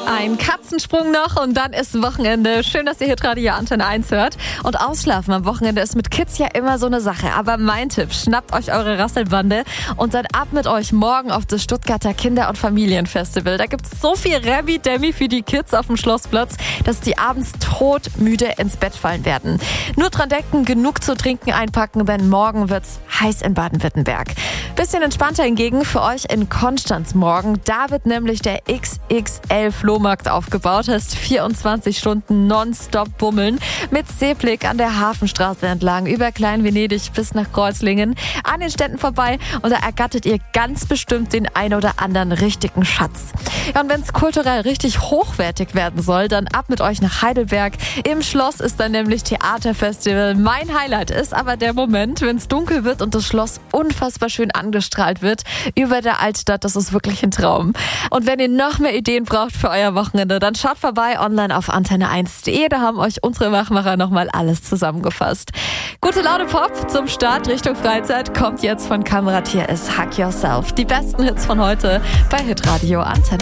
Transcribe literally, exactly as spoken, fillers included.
Ein Katzensprung noch und dann ist Wochenende. Schön, dass ihr hier Radio Antenne eins hört. Und Ausschlafen am Wochenende ist mit Kids ja immer so eine Sache. Aber mein Tipp, schnappt euch eure Rasselbande und dann ab mit euch morgen auf das Stuttgarter Kinder- und Familienfestival. Da gibt's so viel Remi-Demi für die Kids auf dem Schlossplatz, dass die abends todmüde ins Bett fallen werden. Nur dran denken, genug zu trinken einpacken, denn morgen wird's heiß in Baden-Württemberg. Bisschen entspannter hingegen für euch in Konstanz morgen. Da wird nämlich der X X L-Flohmarkt aufgebaut. Heißt vierundzwanzig Stunden nonstop bummeln mit Seeblick an der Hafenstraße entlang über Klein-Venedig bis nach Kreuzlingen an den Ständen vorbei und da ergattert ihr ganz bestimmt den ein oder anderen richtigen Schatz. Ja, und wenn es kulturell richtig hochwertig werden soll, dann ab mit euch nach Heidelberg. Im Schloss ist dann nämlich Theaterfestival. Mein Highlight ist aber der Moment, wenn es dunkel wird und das Schloss unfassbar schön angestrahlt wird über der Altstadt. Das ist wirklich ein Traum. Und wenn ihr noch mehr Ideen braucht für euer Wochenende, dann schaut vorbei online auf antenne eins punkt de. Da haben euch unsere Wachmacher nochmal alles zusammengefasst. Gute Laune Pop zum Start Richtung Freizeit kommt jetzt von Kamerad. Hier ist Hack Yourself. Die besten Hits von heute bei Hitradio Antenne